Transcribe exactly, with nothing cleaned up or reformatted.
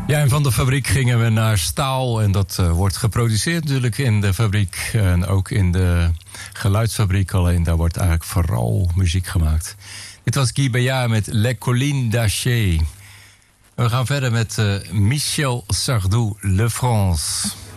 Ja, en van de fabriek gingen we naar staal. En dat uh, wordt geproduceerd natuurlijk in de fabriek. En ook in de geluidsfabriek. Alleen daar wordt eigenlijk vooral muziek gemaakt. Dit was Guy Bayard met Les Collines d'Aché. We gaan verder met uh, Michel Sardou, Le France.